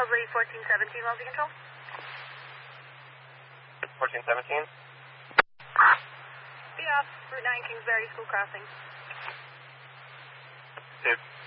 Lovely 1417, Wellesley Control. 1417. Be off Route 9, Kingsbury, School Crossing. 2.